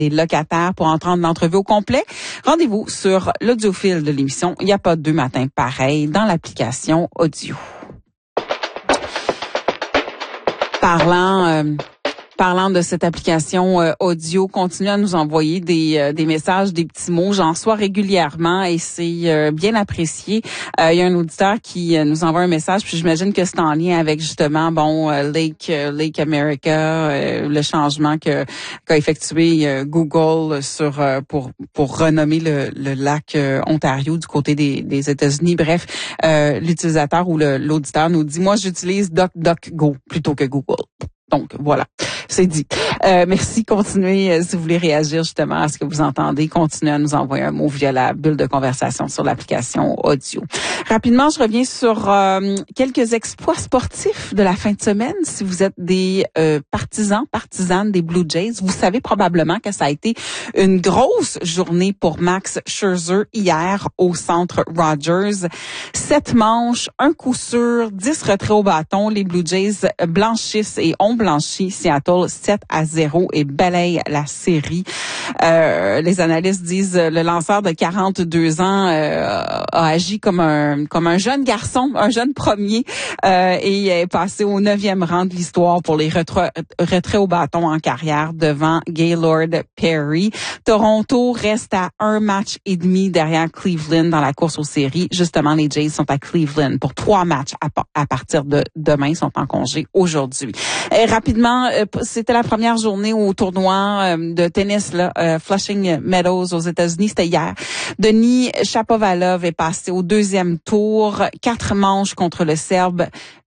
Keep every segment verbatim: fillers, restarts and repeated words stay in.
des locataires pour entendre l'entrevue au complet. Rendez-vous sur l'audiofil de l'émission. Il n'y a pas deux matins pareils dans l'application audio. Parlant... Euh, Parlant de cette application euh, audio, continuez à nous envoyer des euh, des messages, des petits mots. J'en reçois régulièrement et c'est euh, bien apprécié. Euh, il y a un auditeur qui euh, nous envoie un message, puis j'imagine que c'est en lien avec justement bon euh, Lake euh, Lake America, euh, le changement que qu'a effectué euh, Google sur euh, pour pour renommer le, le lac euh, Ontario du côté des des États-Unis. Bref, euh, l'utilisateur ou le, l'auditeur nous dit moi j'utilise DuckDuckGo plutôt que Google. Donc, voilà, c'est dit. Euh, merci. Continuez, euh, si vous voulez réagir justement à ce que vous entendez, continuez à nous envoyer un mot via la bulle de conversation sur l'application audio. Rapidement, je reviens sur euh, quelques exploits sportifs de la fin de semaine. Si vous êtes des euh, partisans, partisanes des Blue Jays, vous savez probablement que ça a été une grosse journée pour Max Scherzer hier au Centre Rogers. Sept manches, un coup sûr, dix retraits au bâton. Les Blue Jays blanchissent et ont blanchi Seattle sept à zéro et balaye la série. Euh, les analystes disent le lanceur de quarante-deux ans euh, a agi comme un comme un jeune garçon, un jeune premier euh, et est passé au neuvième rang de l'histoire pour les retraits, retraits au bâton en carrière devant Gaylord Perry. Toronto reste à un match et demi derrière Cleveland dans la course aux séries. Justement, les Jays sont à Cleveland pour trois matchs à, à partir de demain. Ils sont en congé aujourd'hui. Et rapidement, c'était la première journée au tournoi de tennis là, euh, Flushing Meadows aux États-Unis. C'était hier. Denis Shapovalov est passé au deuxième tour. Quatre manches contre le Serbe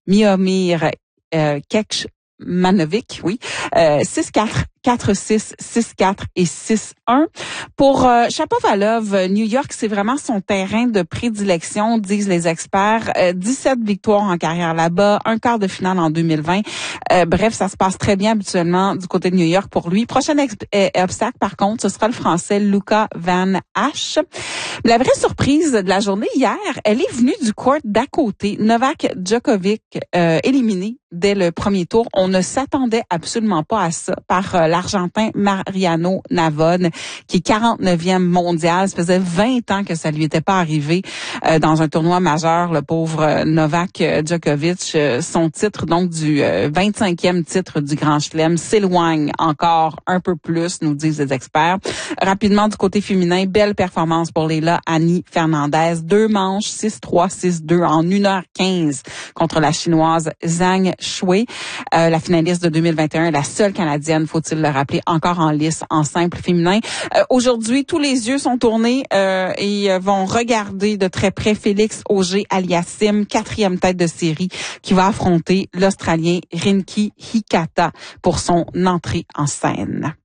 Miomir euh, Kecmanovic. Oui, euh, six quatre. quatre six, six quatre et six un. Pour euh, Shapovalov, New York, c'est vraiment son terrain de prédilection, disent les experts. Euh, dix-sept victoires en carrière là-bas, un quart de finale en deux mille vingt. Euh, bref, ça se passe très bien habituellement du côté de New York pour lui. Prochain ex- euh, obstacle, par contre, ce sera le Français Luca Van Hache. La vraie surprise de la journée hier, elle est venue du court d'à côté. Novak Djokovic euh, éliminé dès le premier tour. On ne s'attendait absolument pas à ça par euh, l'Argentin Mariano Navone, qui est quarante-neuvième mondial. Ça faisait vingt ans que ça lui était pas arrivé euh, dans un tournoi majeur, le pauvre euh, Novak Djokovic. Euh, son titre, donc, du euh, vingt-cinquième titre du Grand Chelem s'éloigne encore un peu plus, nous disent les experts. Rapidement, du côté féminin, belle performance pour Leila Annie Fernandez. Deux manches, six trois, six deux en une heure quinze contre la Chinoise Zhang Shui. Euh, la finaliste de deux mille vingt et un, la seule Canadienne, faut-il le rappeler, encore en lice en simple féminin. Euh, aujourd'hui, tous les yeux sont tournés euh, et euh, vont regarder de très près Félix Auger-Aliassime, quatrième tête de série, qui va affronter l'Australien Rinki Hikata pour son entrée en scène.